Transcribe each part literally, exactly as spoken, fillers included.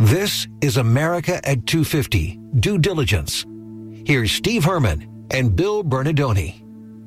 This is America at two fifty, Due Diligence. Here's Steve Herman and Bill Bernardoni.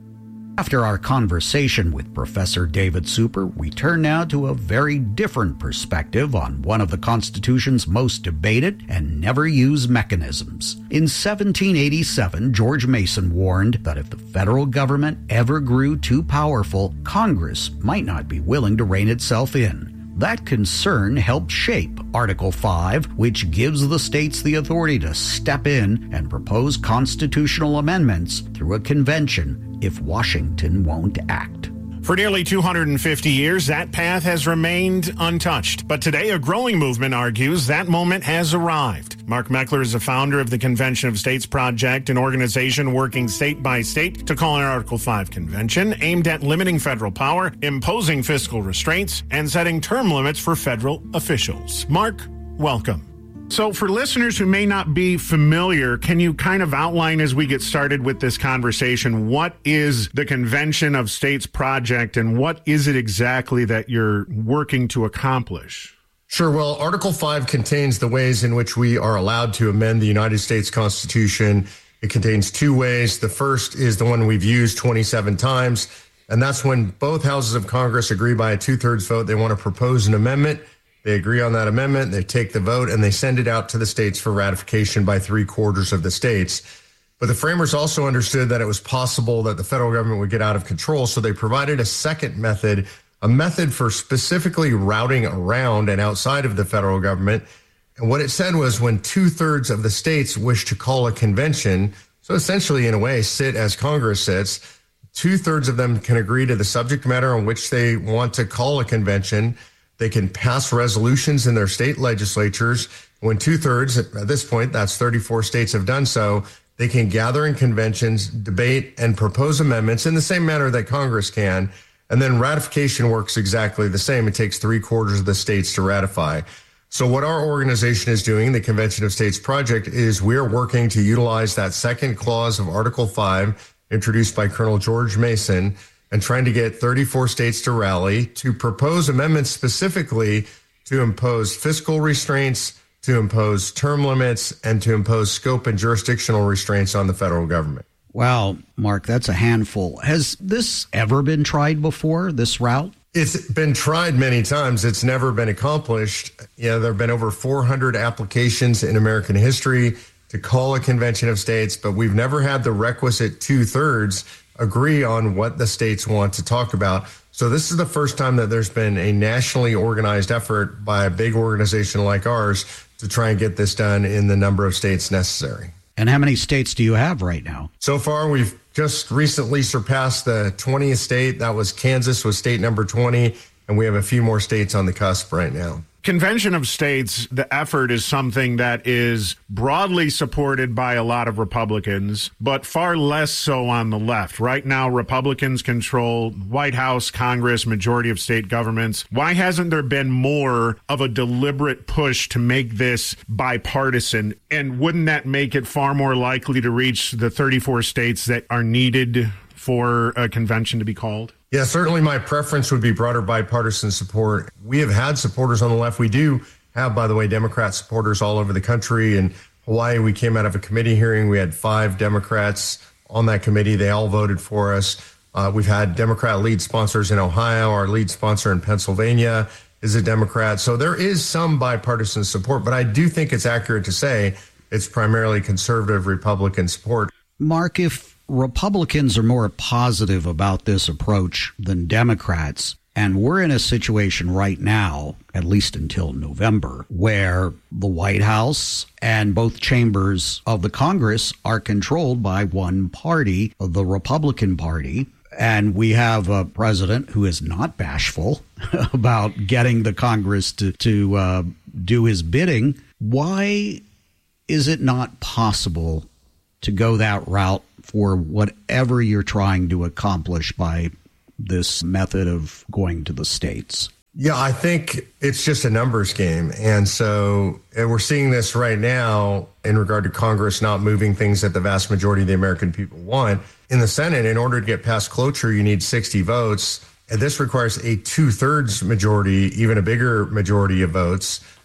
After our conversation with Professor David Super, we turn now to a very different perspective on one of the Constitution's most debated and never used mechanisms. In seventeen eighty-seven, George Mason warned that if the federal government ever grew too powerful, Congress might not be willing to rein itself in. That concern helped shape Article five, which gives the states the authority to step in and propose constitutional amendments through a convention if Washington won't act. For nearly two hundred fifty years, that path has remained untouched. But today, a growing movement argues that moment has arrived. Mark Meckler is the founder of the Convention of States Project, an organization working state by state to call an Article five convention aimed at limiting federal power, imposing fiscal restraints, and setting term limits for federal officials. Mark, welcome. So for listeners who may not be familiar, can you kind of outline as we get started with this conversation, what is the Convention of States Project and what is it exactly that you're working to accomplish? Sure. Well, Article five contains the ways in which we are allowed to amend the United States Constitution. It contains two ways. The first is the one we've used twenty-seven times, and that's when both houses of Congress agree by a two-thirds vote they want to propose an amendment. They agree on that amendment, they take the vote, and they send it out to the states for ratification by three quarters of the states. But the framers also understood that it was possible that the federal government would get out of control, so they provided a second method, a method for specifically routing around and outside of the federal government. And what it said was when two-thirds of the states wish to call a convention, so essentially in a way sit as Congress sits, two-thirds of them can agree to the subject matter on which they want to call a convention. They can pass resolutions in their state legislatures. When two-thirds, at this point, that's thirty-four states have done so, they can gather in conventions, debate, and propose amendments in the same manner that Congress can. And then ratification works exactly the same. It takes three quarters of the states to ratify. So what our organization is doing, the Convention of States Project, is we're working to utilize that second clause of Article five, introduced by Colonel George Mason, and trying to get thirty-four states to rally to propose amendments specifically to impose fiscal restraints, to impose term limits, and to impose scope and jurisdictional restraints on the federal government. Wow, Mark, that's a handful. Has this ever been tried before, this route? It's been tried many times. It's never been accomplished. Yeah, there have been over four hundred applications in American history to call a convention of states, but we've never had the requisite two-thirds agree on what the states want to talk about. So this is the first time that there's been a nationally organized effort by a big organization like ours to try and get this done in the number of states necessary. And how many states do you have right now? So far, we've just recently surpassed the twentieth state. That was Kansas was state number twenty, and we have a few more states on the cusp right now. Convention of States, the effort is something that is broadly supported by a lot of Republicans, but far less so on the left. Right now, Republicans control White House, Congress, majority of state governments. Why hasn't there been more of a deliberate push to make this bipartisan? And wouldn't that make it far more likely to reach the thirty-four states that are needed for a convention to be called? Yeah, certainly my preference would be broader bipartisan support. We have had supporters on the left. We do have, by the way, Democrat supporters all over the country. In Hawaii, we came out of a committee hearing. We had five Democrats on that committee. They all voted for us. Uh, we've had Democrat lead sponsors in Ohio. Our lead sponsor in Pennsylvania is a Democrat. So there is some bipartisan support, but I do think it's accurate to say it's primarily conservative Republican support. Mark, if Republicans are more positive about this approach than Democrats, and we're in a situation right now, at least until November, where the White House and both chambers of the Congress are controlled by one party, the Republican Party, and we have a president who is not bashful about getting the Congress to, to uh, do his bidding. Why is it not possible to go that route for whatever you're trying to accomplish by this method of going to the states? Yeah, I think it's just a numbers game. And so and we're seeing this right now in regard to Congress not moving things that the vast majority of the American people want. In the Senate, in order to get past cloture, you need sixty votes. And this requires a two-thirds majority, even a bigger majority of votes.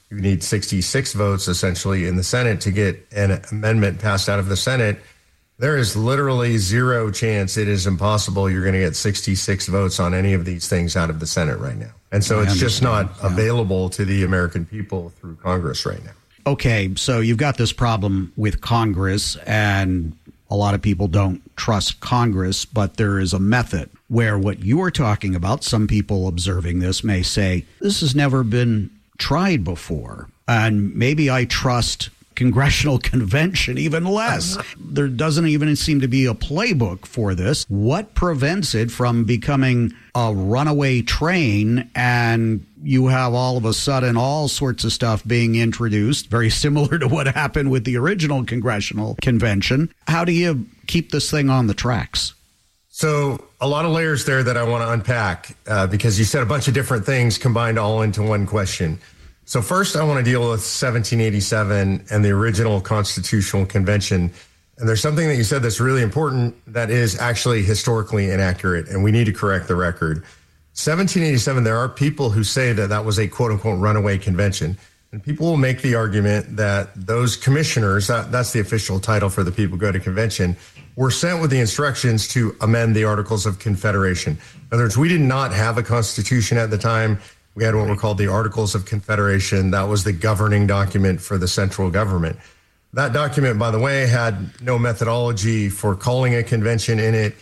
You need sixty-six votes, essentially, in the Senate to get an amendment passed out of the Senate. There is literally zero chance, it is impossible, you're going to get sixty-six votes on any of these things out of the Senate right now. And so I it's just not yeah. available to the American people through Congress right now. Okay, so you've got this problem with Congress, and a lot of people don't trust Congress, but there is a method where what you are talking about, some people observing this may say, this has never been tried before, and maybe I trust congressional convention even less. There doesn't even seem to be a playbook for this. What prevents it from becoming a runaway train and you have all of a sudden all sorts of stuff being introduced, very similar to what happened with the original congressional convention? How do you keep this thing on the tracks? So a lot of layers there that I want to unpack uh, because you said a bunch of different things combined all into one question. So first, I want to deal with seventeen eighty-seven and the original Constitutional Convention. And there's something that you said that's really important that is actually historically inaccurate, and we need to correct the record. seventeen eighty-seven, there are people who say that that was a quote-unquote runaway convention. And people will make the argument that those commissioners, that, that's the official title for the people who go to convention, were sent with the instructions to amend the Articles of Confederation. In other words, we did not have a constitution at the time. We had what were called the Articles of Confederation. That was the governing document for the central government. That document, by the way, had no methodology for calling a convention in it.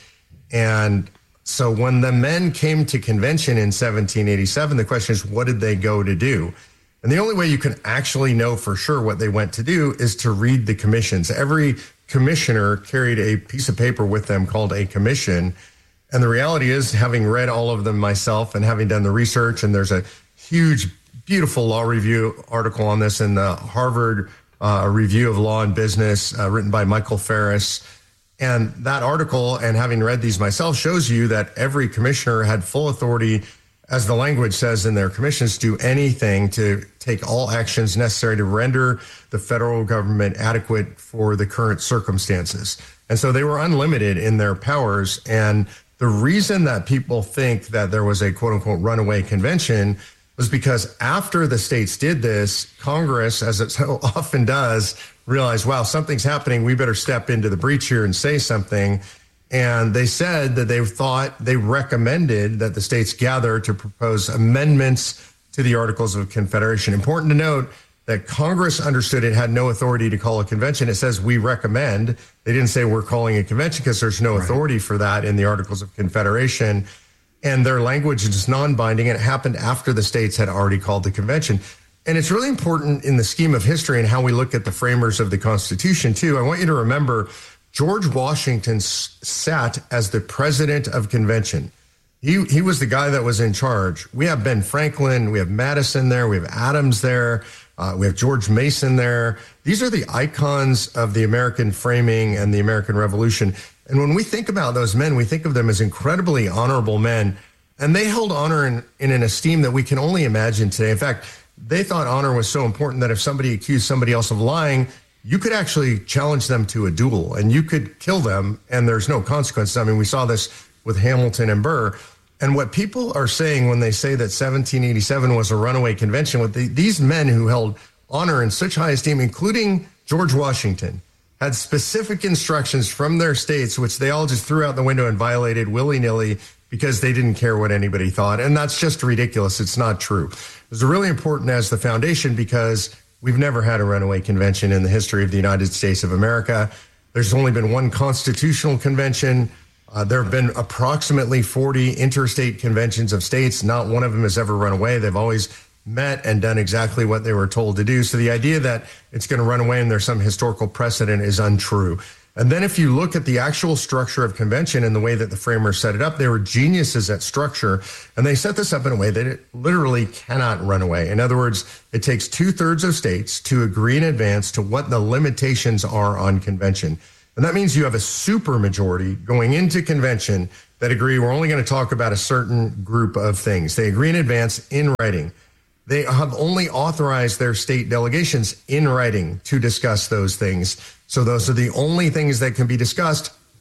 And so when the men came to convention in seventeen eighty-seven, the question is, what did they go to do? And the only way you can actually know for sure what they went to do is to read the commissions. Every commissioner carried a piece of paper with them called a commission. And the reality is, having read all of them myself and having done the research, and there's a huge, beautiful law review article on this in the Harvard uh, Review of Law and Business uh, written by Michael Ferris. And that article, and having read these myself, shows you that every commissioner had full authority, as the language says in their commissions, to do anything to take all actions necessary to render the federal government adequate for the current circumstances. And so they were unlimited in their powers. And the reason that people think that there was a quote unquote runaway convention was because after the states did this, Congress, as it so often does, realized, wow, something's happening. We better step into the breach here and say something. And they said that they thought, they recommended that the states gather to propose amendments to the Articles of Confederation. Important to note that Congress understood it had no authority to call a convention. It says we recommend. They didn't say we're calling a convention because there's no authority right. for that in the Articles of Confederation. And their language is non-binding, and it happened after the states had already called the convention. And it's really important in the scheme of history and how we look at the framers of the Constitution, too. I want you to remember George Washington sat as the president of convention. He, he was the guy that was in charge. We have Ben Franklin, we have Madison there, we have Adams there. Uh, we have George Mason there. These are the icons of the American framing and the American Revolution. And when we think about those men, we think of them as incredibly honorable men. And they held honor in, in an esteem that we can only imagine today. In fact, they thought honor was so important that if somebody accused somebody else of lying, you could actually challenge them to a duel and you could kill them and there's no consequences. I mean, we saw this with Hamilton and Burr. And what people are saying when they say that seventeen eighty-seven was a runaway convention, with the, these men who held honor in such high esteem, including George Washington, had specific instructions from their states, which they all just threw out the window and violated willy-nilly because they didn't care what anybody thought. And that's just ridiculous. It's not true. It's really important as the foundation because we've never had a runaway convention in the history of the United States of America. There's only been one constitutional convention. Uh, there have been approximately forty interstate conventions of states. Not one of them has ever run away. They've always met and done exactly what they were told to do. So the idea that it's going to run away and there's some historical precedent is untrue. And then if you look at the actual structure of convention and the way that the framers set it up, they were geniuses at structure. And they set this up in a way that it literally cannot run away. In other words, it takes two thirds of states to agree in advance to what the limitations are on convention. And that means you have a supermajority going into convention that agree we're only going to talk about a certain group of things. They agree in advance in writing. They have only authorized their state delegations in writing to discuss those things. So those are the only things that can be discussed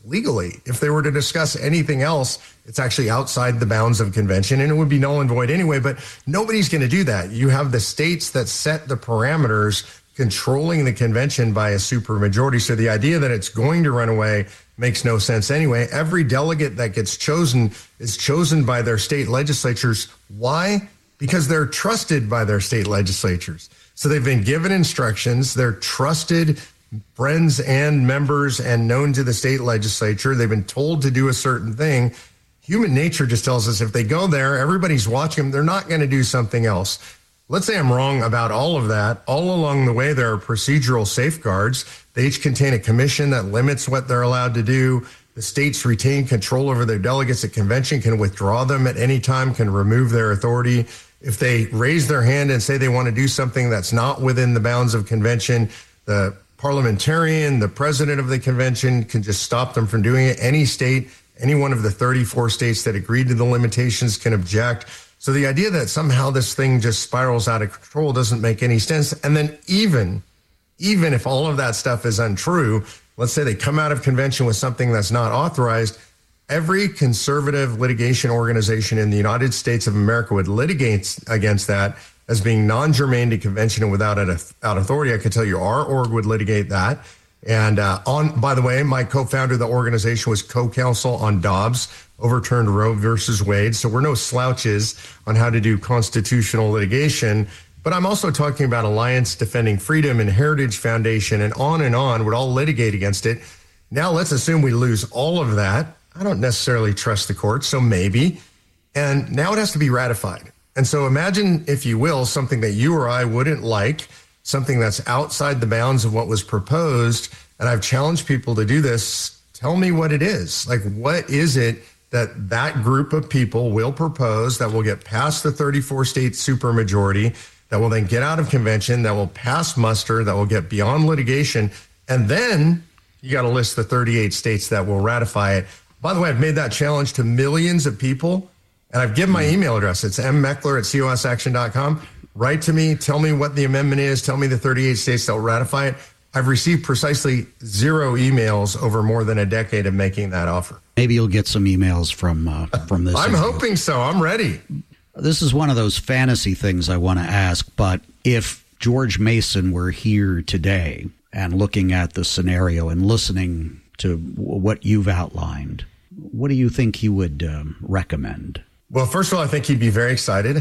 legally. If they were to discuss anything else, it's actually outside the bounds of convention and it would be null and void anyway, but nobody's going to do that. You have the states that set the parameters controlling the convention by a supermajority. So the idea that it's going to run away makes no sense anyway. Every delegate that gets chosen is chosen by their state legislatures. Why? Because they're trusted by their state legislatures. So they've been given instructions. They're trusted friends and members and known to the state legislature. They've been told to do a certain thing. Human nature just tells us if they go there, everybody's watching them, they're not going to do something else. Let's say I'm wrong about all of that. All along the way, there are procedural safeguards. They each contain a commission that limits what they're allowed to do. The states retain control over their delegates at convention, can withdraw them at any time, can remove their authority. If they raise their hand and say they want to do something that's not within the bounds of convention, the parliamentarian, the president of the convention can just stop them from doing it. Any state, any one of the thirty-four states that agreed to the limitations can object. So the idea that somehow this thing just spirals out of control doesn't make any sense. And then even, even if all of that stuff is untrue, let's say they come out of convention with something that's not authorized, every conservative litigation organization in the United States of America would litigate against that as being non-germane to convention and without out authority. I can tell you our org would litigate that. And uh, on, by the way, my co-founder of the organization was co-counsel on Dobbs, overturned Roe versus Wade. So we're no slouches on how to do constitutional litigation. But I'm also talking about Alliance Defending Freedom and Heritage Foundation and on and on would all litigate against it. Now let's assume we lose all of that. I don't necessarily trust the court, so maybe. And now it has to be ratified. And so imagine, if you will, something that you or I wouldn't like, something that's outside the bounds of what was proposed. And I've challenged people to do this. Tell me what it is. Like, what is it that that group of people will propose that will get past the thirty-four state supermajority, that will then get out of convention, that will pass muster, that will get beyond litigation. And then you got to list the thirty-eight states that will ratify it. By the way, I've made that challenge to millions of people, and I've given my email address. It's m meckler at c o s action dot com. Write to me. Tell me what the amendment is. Tell me the thirty-eight states that will ratify it. I've received precisely zero emails over more than a decade of making that offer. Maybe you'll get some emails from uh, from this. I'm interview. hoping so. I'm ready. This is one of those fantasy things I want to ask, but if George Mason were here today and looking at the scenario and listening to what you've outlined, what do you think he would um, recommend? Well, first of all, I think he'd be very excited.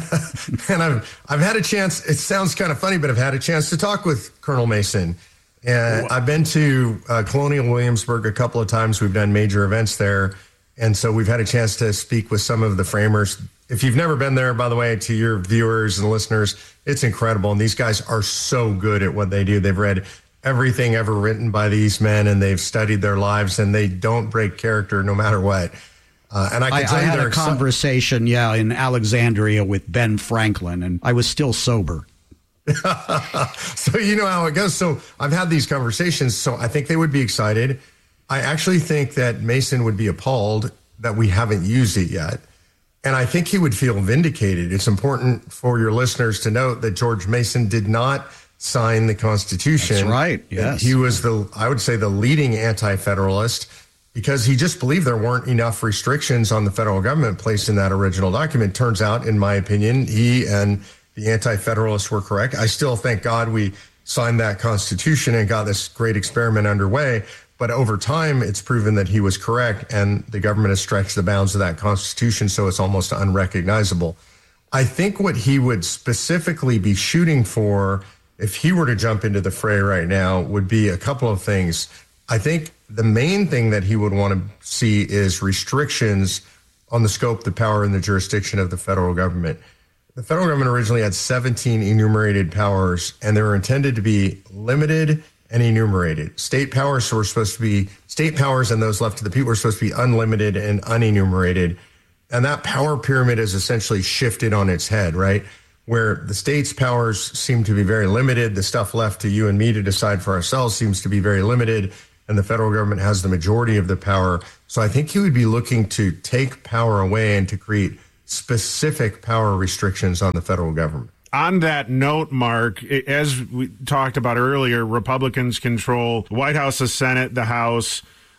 And I've I've had a chance, it sounds kind of funny, but I've had a chance to talk with Colonel Mason. And I've been to uh, Colonial Williamsburg a couple of times. We've done major events there. And so we've had a chance to speak with some of the framers. If you've never been there, by the way, to your viewers and listeners, it's incredible. And these guys are so good at what they do. They've read everything ever written by these men, and they've studied their lives, and they don't break character no matter what. Uh, and I can I, tell I you had a exci- conversation, yeah, in Alexandria with Ben Franklin, and I was still sober. So you know how it goes. So I've had these conversations, so I think they would be excited. I actually think that Mason would be appalled that we haven't used it yet. And I think he would feel vindicated. It's important for your listeners to note that George Mason did not sign the Constitution. That's right, yes. He was the, I would say, the leading anti-federalist, because he just believed there weren't enough restrictions on the federal government placed in that original document. Turns out, in my opinion, he and the anti-federalists were correct. I still thank God we signed that Constitution and got this great experiment underway. But over time, it's proven that he was correct, and the government has stretched the bounds of that Constitution, so it's almost unrecognizable. I think what he would specifically be shooting for, if he were to jump into the fray right now, would be a couple of things. I think the main thing that he would want to see is restrictions on the scope, the power, and the jurisdiction of the federal government. The federal government originally had seventeen enumerated powers, and they were intended to be limited and enumerated. State powers were supposed to be, state powers and those left to the people were supposed to be unlimited and unenumerated. And that power pyramid is essentially shifted on its head, right? Where the state's powers seem to be very limited. The stuff left to you and me to decide for ourselves seems to be very limited. And the federal government has the majority of the power. So I think he would be looking to take power away and to create specific power restrictions on the federal government. On that note, Mark, as we talked about earlier, Republicans control the White House, the Senate, the House.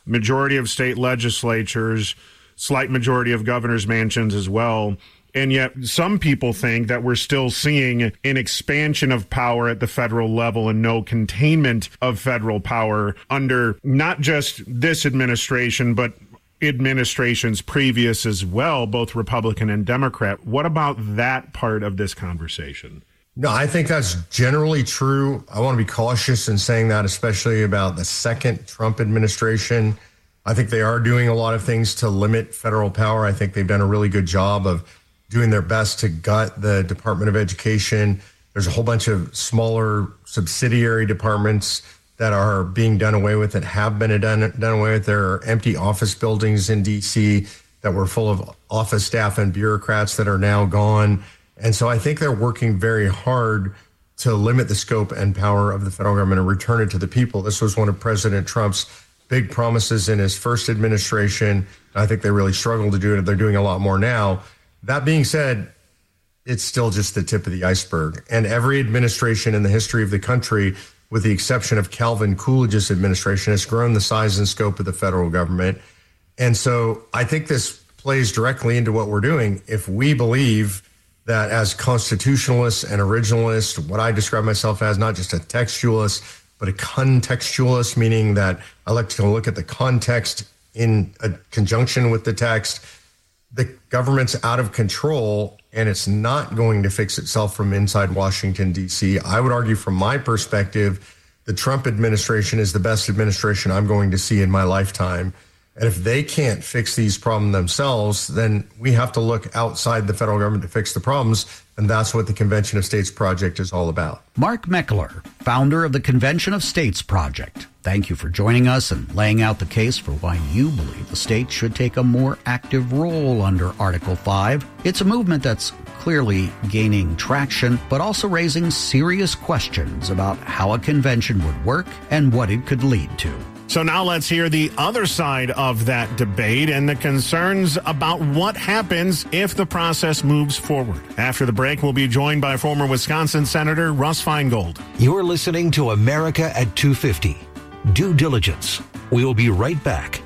majority of state legislatures, slight majority of governors' mansions as well. And yet some people think that we're still seeing an expansion of power at the federal level and no containment of federal power under not just this administration, but administrations previous as well, both Republican and Democrat. What about that part of this conversation? No, I think that's generally true. I want to be cautious in saying that, especially about the second Trump administration. I think they are doing a lot of things to limit federal power. I think they've done a really good job of doing their best to gut the Department of Education. There's a whole bunch of smaller subsidiary departments that are being done away with, that have been done, done away with. There are empty office buildings in D C that were full of office staff and bureaucrats that are now gone. And so I think they're working very hard to limit the scope and power of the federal government and return it to the people. This was one of President Trump's big promises in his first administration. I think they really struggled to do it. They're doing a lot more now. That being said, it's still just the tip of the iceberg. And every administration in the history of the country, with the exception of Calvin Coolidge's administration, has grown the size and scope of the federal government. And so I think this plays directly into what we're doing. If we believe that as constitutionalists and originalists, what I describe myself as, not just a textualist, but a contextualist, meaning that I like to look at the context in a conjunction with the text, the government's out of control and it's not going to fix itself from inside Washington, D C. I would argue from my perspective, the Trump administration is the best administration I'm going to see in my lifetime. And if they can't fix these problems themselves, then we have to look outside the federal government to fix the problems. And that's what the Convention of States Project is all about. Mark Meckler, founder of the Convention of States Project. Thank you for joining us and laying out the case for why you believe the states should take a more active role under Article five. It's a movement that's clearly gaining traction, but also raising serious questions about how a convention would work and what it could lead to. So now let's hear the other side of that debate and the concerns about what happens if the process moves forward. After the break, we'll be joined by former Wisconsin Senator Russ Feingold. You're listening to America at two fifty. Due diligence. We'll be right back.